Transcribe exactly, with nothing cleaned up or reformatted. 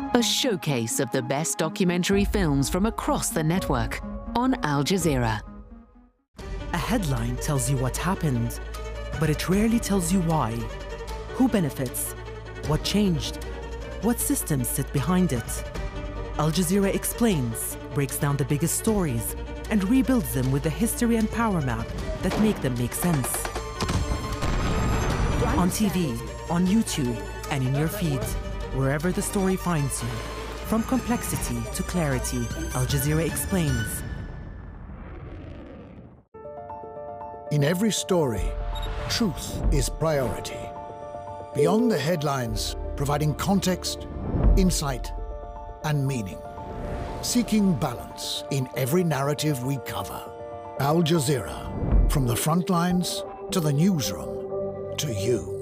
A showcase of the best documentary films from across the network on Al Jazeera. A headline tells you what happened, but it rarely tells you why. Who benefits? What changed? What systems sit behind it? Al Jazeera explains, breaks down the biggest stories, and rebuilds them with the history and power map that make them make sense. On T V, on YouTube, and in your feed, wherever the story finds you. From complexity to clarity, Al Jazeera explains. In every story, truth is priority. Beyond the headlines, providing context, insight, and meaning. Seeking balance in every narrative we cover. Al Jazeera, from the front lines to the newsroom to you.